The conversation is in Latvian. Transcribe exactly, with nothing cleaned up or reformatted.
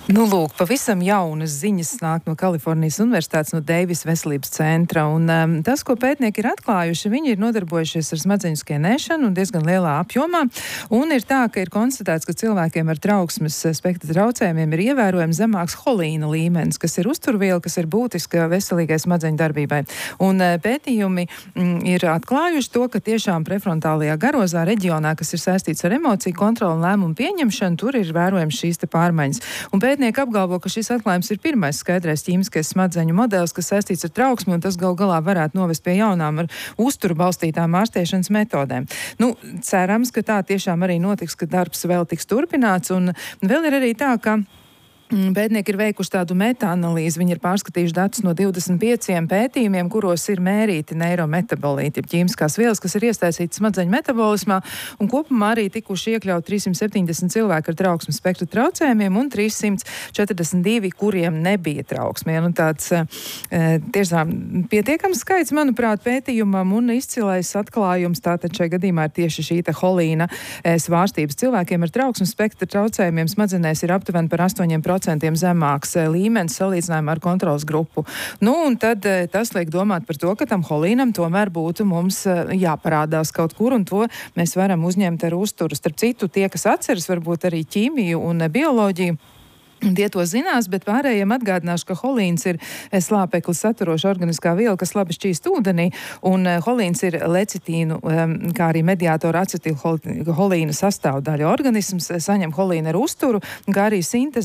Nu, lūk, pavisam jaunas ziņas nāk no Kalifornijas Universitātes, no Deivis veselības centra. Un, um, tas, ko pētnieki ir atklājuši, viņi ir nodarbojušies ar smadzeņu skenēšanu un diezgan lielā apjomā. Un ir tā, ka ir konstatēts, ka cilvēkiem ar trauksmes spektra traucējumiem ir ievērojami zemāks holīna līmenis, kas ir uzturviela, kas ir būtiska veselīgai smadzeņu darbībai. Un uh, pētījumi mm, ir atklājuši to, ka tiešām prefrontālajā garozā reģionā, kas ir saistīts ar emociju kontroli un lēmumu pieņemšanu, tur ir vērojams šīs te pārmaiņas. Un pētnieki apgalvo, ka šis atklājums ir pirmais skaidrais ķīmiskais smadzeņu modelis, kas saistīts ar trauksmi, un tas gal galā varētu novest pie jaunām ar uzturu balstītām ārstēšanas metodēm. Nu, cerams, ka tā tiešām arī notiks, ka darbs vēl tiks turpināts, un vēl ir arī tā, ka pētnieki ir veikuši tādu meta-analīzi. Viņi ir pārskatījuši datus no divdesmit pieciem pētījumiem, kuros ir mērīti neirometabolīti, ķīmiskās vielas, kas ir iesaistītas smadzeņu metabolismā, un kopumā arī tikuši iekļaut trīssimt septiņdesmit cilvēki ar trauksmes spektra traucējumiem un trīssimt četrdesmit divi, kuriem nebija trauksme. Nu, tāds e, tiešām pietiekams skaits, manuprāt, pētījumam, un izcilais atklājums tātad šai gadījumā ir tieši šī te holīna e, svārstības. Cilvēkiem ar trauksmes spektra traucējumiem smadzenēs ir aptuveni par astoņiem procentiem zemāks līmenis salīdzinājumā ar kontrols grupu. Nu, un tad tas liek domāt par to, ka tam holīnam tomēr būtu mums jāparādās kaut kur, un to mēs varam uzņemt ar uzturu. Starp citu, tie, kas atceras varbūt arī ķīmiju un bioloģiju, tie to zinās, bet pārējiem atgādināšu, ka holīns ir slāpekli saturoša organiskā viela, kas labi šķīst ūdenī, un holīns ir lecitīnu, kā arī mediātora acetilholīna sastāvdaļa. Organisms saņem holīnu ar uzturu, kā arī sintezi